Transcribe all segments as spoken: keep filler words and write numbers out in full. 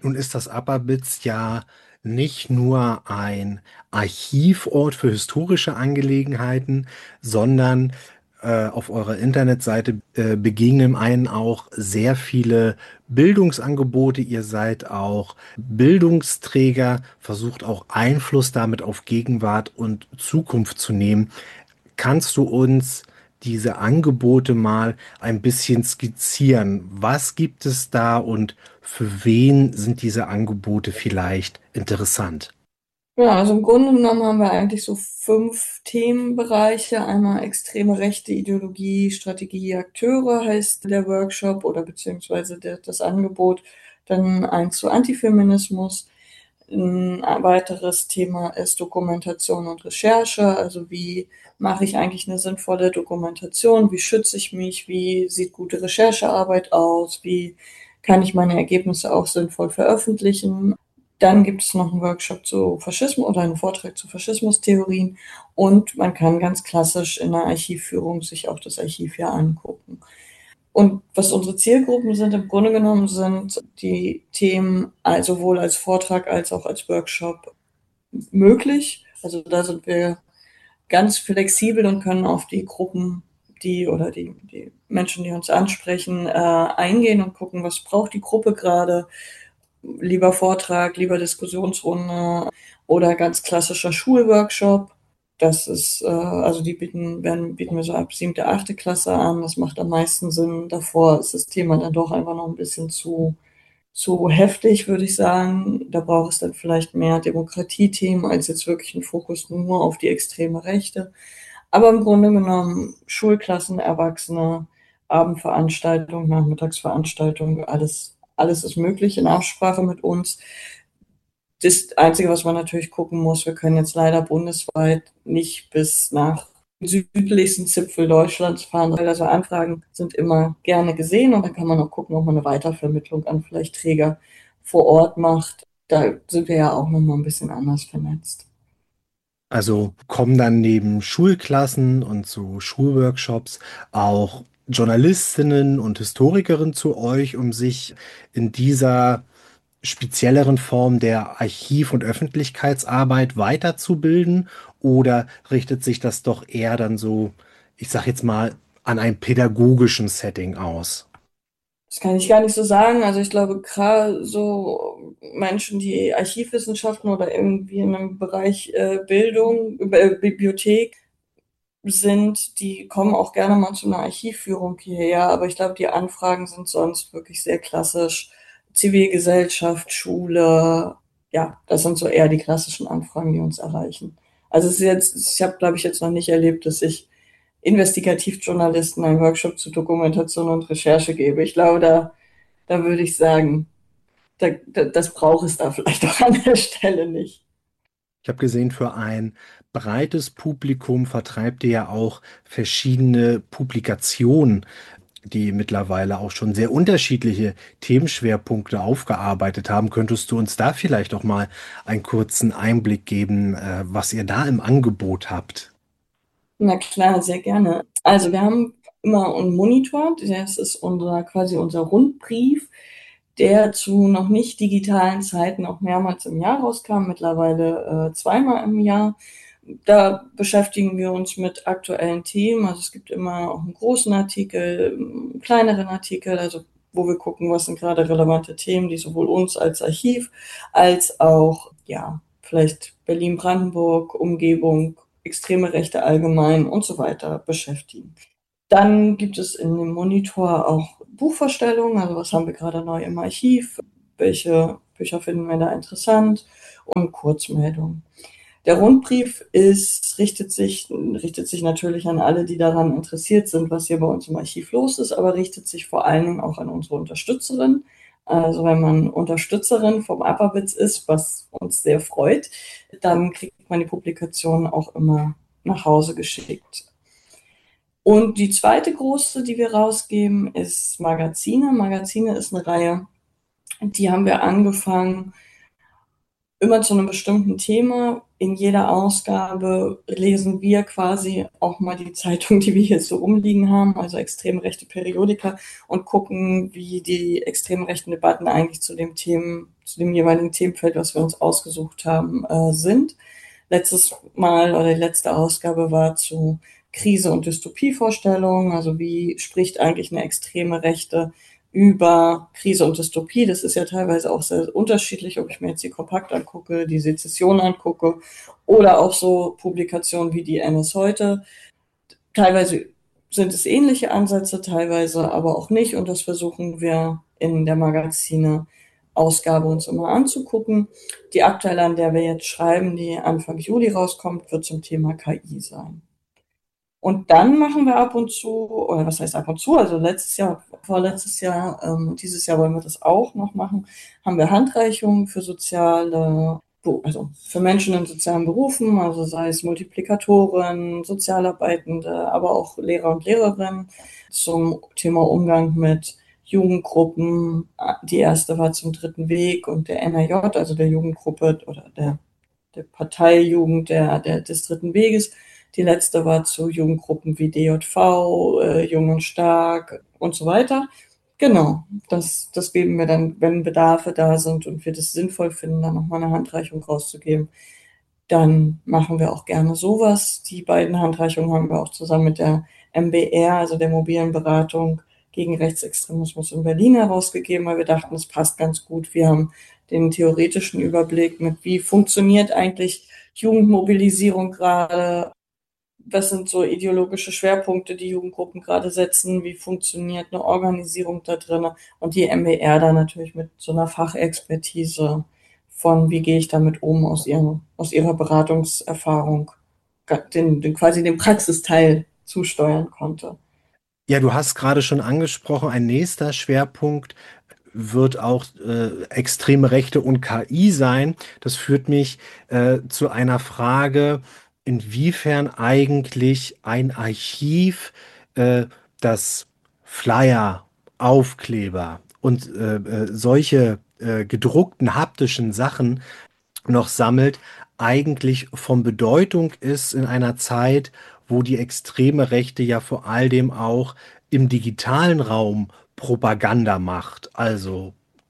Nun ist das Abbabitz ja nicht nur ein Archivort für historische Angelegenheiten, sondern äh, auf eurer Internetseite äh, begegnen einen auch sehr viele Bildungsangebote. Ihr seid auch Bildungsträger, versucht auch Einfluss damit auf Gegenwart und Zukunft zu nehmen. Kannst du uns diese Angebote mal ein bisschen skizzieren? Was gibt es da und für wen sind diese Angebote vielleicht interessant? Ja, also im Grunde genommen haben wir eigentlich so fünf Themenbereiche. Einmal extreme rechte Ideologie, Strategie, Akteure heißt der Workshop oder beziehungsweise der, das Angebot. Dann eins zu Antifeminismus. Ein weiteres Thema ist Dokumentation und Recherche. Also wie mache ich eigentlich eine sinnvolle Dokumentation? Wie schütze ich mich? Wie sieht gute Recherchearbeit aus? Wie kann ich meine Ergebnisse auch sinnvoll veröffentlichen? Dann gibt es noch einen Workshop zu Faschismus oder einen Vortrag zu Faschismustheorien und man kann ganz klassisch in der Archivführung sich auch das Archiv hier angucken. Und was unsere Zielgruppen sind, im Grunde genommen sind die Themen also sowohl als Vortrag als auch als Workshop möglich. Also da sind wir ganz flexibel und können auf die Gruppen, die oder die, die Menschen, die uns ansprechen, äh, eingehen und gucken, was braucht die Gruppe gerade, lieber Vortrag, lieber Diskussionsrunde oder ganz klassischer Schulworkshop. Das ist, äh, also die bieten, werden, bieten wir so ab siebte, achte Klasse an. Das macht am meisten Sinn. Davor ist das Thema dann doch einfach noch ein bisschen zu, zu heftig, würde ich sagen. Da braucht es dann vielleicht mehr Demokratiethemen als jetzt wirklich einen Fokus nur auf die extreme Rechte. Aber im Grunde genommen Schulklassen, Erwachsene, Abendveranstaltungen, Nachmittagsveranstaltungen, alles, alles ist möglich in Absprache mit uns. Das Einzige, was man natürlich gucken muss, wir können jetzt leider bundesweit nicht bis nach südlichsten Zipfel Deutschlands fahren. Also Anfragen sind immer gerne gesehen und dann kann man auch gucken, ob man eine Weitervermittlung an vielleicht Träger vor Ort macht. Da sind wir ja auch nochmal ein bisschen anders vernetzt. Also kommen dann neben Schulklassen und so Schulworkshops auch Journalistinnen und Historikerinnen zu euch, um sich in dieser spezielleren Form der Archiv- und Öffentlichkeitsarbeit weiterzubilden? Oder richtet sich das doch eher dann so, ich sag jetzt mal, an einem pädagogischen Setting aus? Das kann ich gar nicht so sagen. Also ich glaube, gerade so Menschen, die Archivwissenschaften oder irgendwie in einem Bereich äh, Bildung, äh, Bibliothek sind, die kommen auch gerne mal zu einer Archivführung hierher. Aber ich glaube, die Anfragen sind sonst wirklich sehr klassisch. Zivilgesellschaft, Schule, ja, das sind so eher die klassischen Anfragen, die uns erreichen. Also es ist jetzt, ich habe, glaube ich, jetzt noch nicht erlebt, dass ich Investigativjournalisten einen Workshop zu Dokumentation und Recherche gebe. Ich glaube, da, da würde ich sagen, da, da, das braucht es da vielleicht auch an der Stelle nicht. Ich habe gesehen, für ein breites Publikum vertreibt ihr ja auch verschiedene Publikationen, die mittlerweile auch schon sehr unterschiedliche Themenschwerpunkte aufgearbeitet haben. Könntest du uns da vielleicht auch mal einen kurzen Einblick geben, äh, was ihr da im Angebot habt? Na klar, sehr gerne. Also wir haben immer einen Monitor, das ist unser quasi unser Rundbrief, der zu noch nicht digitalen Zeiten auch mehrmals im Jahr rauskam, mittlerweile äh, zweimal im Jahr. Da beschäftigen wir uns mit aktuellen Themen. Also es gibt immer auch einen großen Artikel, einen kleineren Artikel, also wo wir gucken, was sind gerade relevante Themen, die sowohl uns als Archiv als auch, ja, vielleicht Berlin-Brandenburg, Umgebung, extreme Rechte allgemein und so weiter beschäftigen. Dann gibt es in dem Monitor auch Buchvorstellungen, also was haben wir gerade neu im Archiv, welche Bücher finden wir da interessant und Kurzmeldungen. Der Rundbrief ist, richtet sich, richtet sich natürlich an alle, die daran interessiert sind, was hier bei uns im Archiv los ist, aber richtet sich vor allen Dingen auch an unsere Unterstützerin. Also wenn man Unterstützerin vom Aberwitz ist, was uns sehr freut, dann kriegt man die Publikation auch immer nach Hause geschickt. Und die zweite große, die wir rausgeben, ist Magazine. Magazine ist eine Reihe, die haben wir angefangen immer zu einem bestimmten Thema. in jeder Ausgabe lesen wir quasi auch mal die Zeitung, die wir hier so rumliegen haben, also extrem rechte Periodika, und gucken, wie die extrem rechten Debatten eigentlich zu dem Themen, zu dem jeweiligen Themenfeld, was wir uns ausgesucht haben, äh, sind. Letztes Mal oder die letzte Ausgabe war zu Krise- und Dystopievorstellungen, also wie spricht eigentlich eine extreme Rechte über Krise und Dystopie. Das ist ja teilweise auch sehr unterschiedlich, ob ich mir jetzt die Kompakt angucke, die Sezession angucke oder auch so Publikationen wie die N S heute. Teilweise sind es ähnliche Ansätze, teilweise aber auch nicht, und das versuchen wir in der Magazine-Ausgabe uns immer anzugucken. Die aktuelle, an der wir jetzt schreiben, die Anfang Juli rauskommt, wird zum Thema K I sein. Und dann machen wir ab und zu, oder was heißt ab und zu, also letztes Jahr, vorletztes Jahr, ähm, dieses Jahr wollen wir das auch noch machen, haben wir Handreichungen für soziale, also für Menschen in sozialen Berufen, also sei es Multiplikatoren, Sozialarbeitende, aber auch Lehrer und Lehrerinnen zum Thema Umgang mit Jugendgruppen. Die erste war zum dritten Weg und der N R J, also der Jugendgruppe oder der, der Parteijugend der, der, des dritten Weges. Die letzte war zu Jugendgruppen wie D J V, äh, Jung und Stark und so weiter. Genau, das, das geben wir dann, wenn Bedarfe da sind und wir das sinnvoll finden, dann nochmal eine Handreichung rauszugeben. Dann machen wir auch gerne sowas. Die beiden Handreichungen haben wir auch zusammen mit der M B R, also der mobilen Beratung gegen Rechtsextremismus in Berlin, herausgegeben, weil wir dachten, es passt ganz gut. Wir haben den theoretischen Überblick mit, wie funktioniert eigentlich Jugendmobilisierung gerade, was sind so ideologische Schwerpunkte, die Jugendgruppen gerade setzen, wie funktioniert eine Organisierung da drin, und die M B R da natürlich mit so einer Fachexpertise von, wie gehe ich damit um, aus, ihrem, aus ihrer Beratungserfahrung, den, den, quasi den Praxisteil zusteuern konnte. Ja, du hast gerade schon angesprochen, ein nächster Schwerpunkt wird auch äh, extreme Rechte und K I sein. Das führt mich äh, zu einer Frage, inwiefern eigentlich ein Archiv, äh, das Flyer, Aufkleber und äh, äh, solche äh, gedruckten haptischen Sachen noch sammelt, eigentlich von Bedeutung ist in einer Zeit, wo die extreme Rechte ja vor allem auch im digitalen Raum Propaganda macht. Also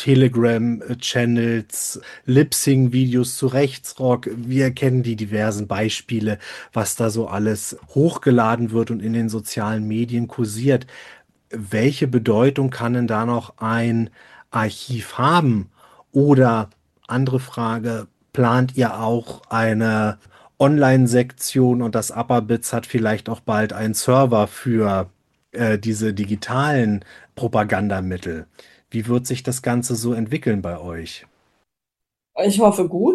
Telegram-Channels, Lip-Sync-Videos zu Rechtsrock. Wir kennen die diversen Beispiele, was da so alles hochgeladen wird und in den sozialen Medien kursiert. Welche Bedeutung kann denn da noch ein Archiv haben? Oder andere Frage, plant ihr auch eine Online-Sektion und das Upperbits hat vielleicht auch bald einen Server für äh, diese digitalen Propagandamittel? Wie wird sich das Ganze so entwickeln bei euch? Ich hoffe gut.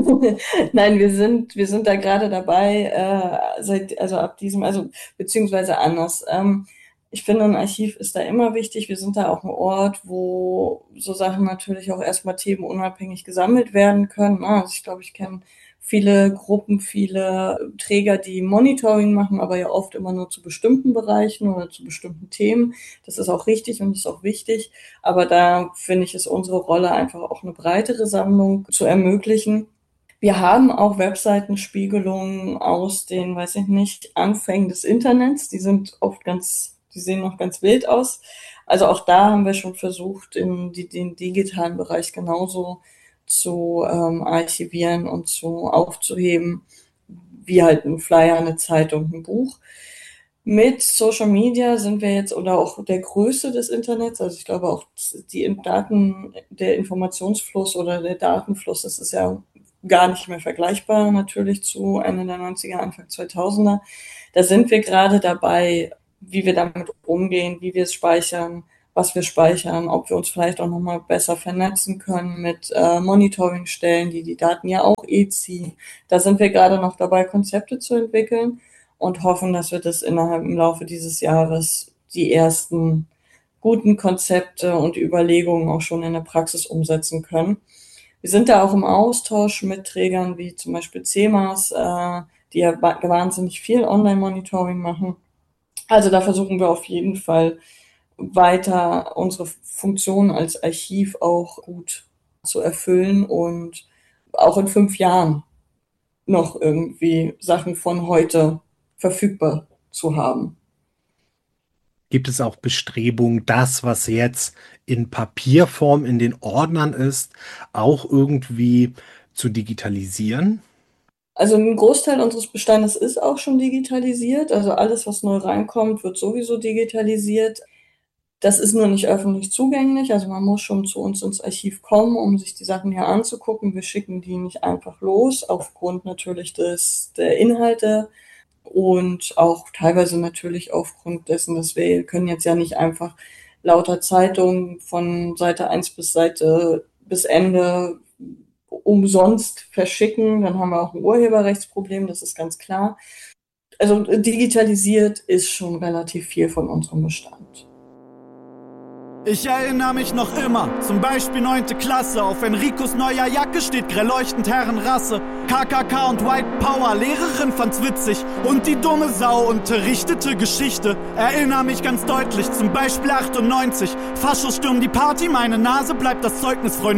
Nein, wir sind, wir sind da gerade dabei, äh, seit, also ab diesem, also beziehungsweise anders. Ähm, ich finde, ein Archiv ist da immer wichtig. Wir sind da auch ein Ort, wo so Sachen natürlich auch erstmal themenunabhängig gesammelt werden können. Ah, Also ich glaube, ich kenne viele Gruppen, viele Träger, die Monitoring machen, aber ja oft immer nur zu bestimmten Bereichen oder zu bestimmten Themen. Das ist auch richtig und ist auch wichtig. Aber da finde ich, ist unsere Rolle einfach auch eine breitere Sammlung zu ermöglichen. Wir haben auch Webseitenspiegelungen aus den, weiß ich nicht, Anfängen des Internets. Die sind oft ganz, die sehen noch ganz wild aus. Also auch da haben wir schon versucht, in die, den digitalen Bereich genauso zu ähm, archivieren und zu aufzuheben, wie halt ein Flyer, eine Zeitung, ein Buch. Mit Social Media sind wir jetzt, oder auch der Größe des Internets, also ich glaube auch die Daten, der Informationsfluss oder der Datenfluss, das ist ja gar nicht mehr vergleichbar natürlich zu Ende der neunziger, Anfang zweitausender. Da sind wir gerade dabei, wie wir damit umgehen, wie wir es speichern, was wir speichern, ob wir uns vielleicht auch nochmal besser vernetzen können mit äh, Monitoringstellen, die die Daten ja auch eh ziehen. Da sind wir gerade noch dabei, Konzepte zu entwickeln und hoffen, dass wir das innerhalb im Laufe dieses Jahres die ersten guten Konzepte und Überlegungen auch schon in der Praxis umsetzen können. Wir sind da auch im Austausch mit Trägern wie zum Beispiel C E M A S, äh, die ja wahnsinnig viel Online-Monitoring machen. Also da versuchen wir auf jeden Fall weiter unsere Funktion als Archiv auch gut zu erfüllen und auch in fünf Jahren noch irgendwie Sachen von heute verfügbar zu haben. Gibt es auch Bestrebungen, das, was jetzt in Papierform in den Ordnern ist, auch irgendwie zu digitalisieren? Also ein Großteil unseres Bestandes ist auch schon digitalisiert. Also alles, was neu reinkommt, wird sowieso digitalisiert. Das ist nur nicht öffentlich zugänglich. Also man muss schon zu uns ins Archiv kommen, um sich die Sachen hier anzugucken. Wir schicken die nicht einfach los, aufgrund natürlich des, der Inhalte und auch teilweise natürlich aufgrund dessen, dass wir können jetzt ja nicht einfach lauter Zeitungen von Seite eins bis Seite bis Ende umsonst verschicken. Dann haben wir auch ein Urheberrechtsproblem, das ist ganz klar. Also digitalisiert ist schon relativ viel von unserem Bestand. Ich erinnere mich noch immer, zum Beispiel neunte Klasse, auf Enricos neuer Jacke steht grell leuchtend Herrenrasse. K K K und White Power, Lehrerin fand's witzig und die dumme Sau unterrichtete Geschichte. Erinnere mich ganz deutlich, zum Beispiel achtundneunzig, Faschos stürmen die Party, meine Nase bleibt das Zeugnis, Freunde.